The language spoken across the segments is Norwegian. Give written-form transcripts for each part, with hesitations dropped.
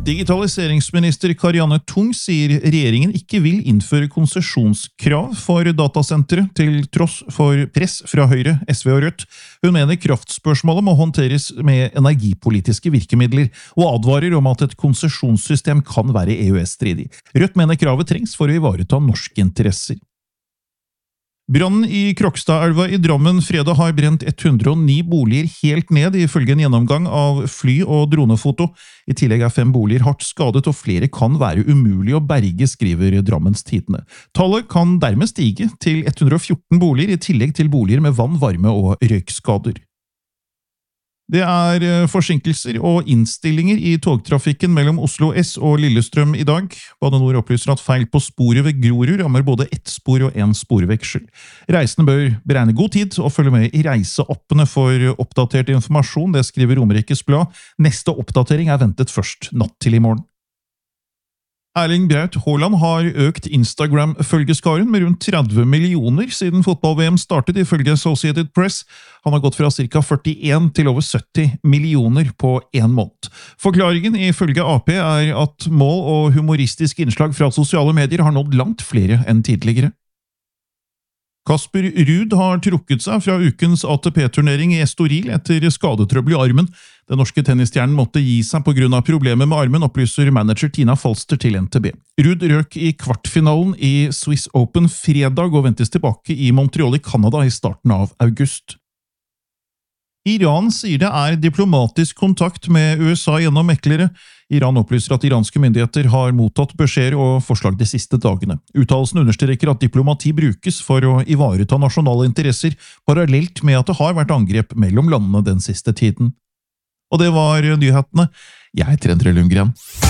Digitaliseringsminister Karianne Tung sier regjeringen ikke vil innføre konsesjonskrav for datasentre til tross for press fra Høyre, SV og Rødt. Hun mener kraftspørsmålet må håndteres med energipolitiske virkemidler, og advarer om at et konsesjonssystem kan være EØS-stridig. Rødt mener kravet trengs for å ivareta norske interesser. Brannen i Krokstadelva i Drammen fredag har brent 109 boliger helt ned, ifølge en gjennomgang av fly- og dronefoto. I tillegg er 5 boliger hardt skadet, og flere kan være umulig å berge, skriver Drammens Tidende. Tallet kan dermed stige til 114 boliger, i tillegg til boliger med vann, varme og røykskader. Det er forsinkelser og innstillinger i togtrafikken mellom Oslo S og Lillestrøm i dag. Bane Nor opplyser at feil på sporet ved Grorud rammer både ett spor og en sporveksel. Reisende bør beregne god tid og følge med i reiseappene for oppdatert informasjon, det skriver Romerikes Blad. Neste oppdatering er ventet først natt til i morgen. Erling Braut Haaland har økt Instagram-følgeskaren med rundt 30 millioner siden fotball-VM startet, ifølge Associated Press. Han har gått fra ca. 41 til over 70 millioner på en måned. Forklaringen ifølge AP er at mål og humoristiske innslag fra sosiale medier har nådd langt flere enn tidligere. Kasper Ruud har trukket seg fra ukens ATP-turnering i Estoril etter skadetrøbbel i armen. Den norske tennisstjernen måtte gi seg på grunn av problemer med armen, opplyser manager Tina Falster til NTB. Ruud røk i kvartfinalen i Swiss Open fredag og ventes tilbake i Montreal i Canada i starten av august. Iran sier det er diplomatisk kontakt med USA gjennom meklere. Iran opplyser at iranske myndigheter har mottatt beskjeder og forslag de siste dagene. Uttalelsen understreker at diplomati brukes for å ivareta nasjonale interesser, parallelt med at det har vært angrep mellom landene den siste tiden. Og det var nyhetene. Jeg heter Endre Lundgren.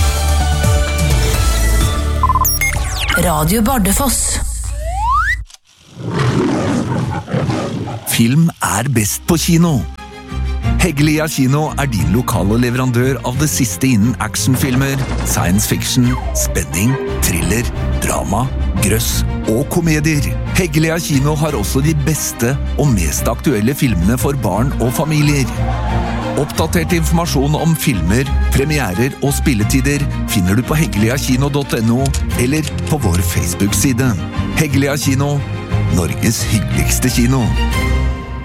Radio Bardufoss. Film er best på kino. Heggelia Kino er din lokale leverandør av det siste innen actionfilmer, science fiction, spenning, thriller, drama, grøss og komedier. Heggelia Kino har også de beste og mest aktuelle filmene for barn og familier. Oppdatert informasjon om filmer, premierer og spilletider finner du på heggeliakino.no eller på vår Facebook-side. Heggelia Kino, Norges hyggeligste kino.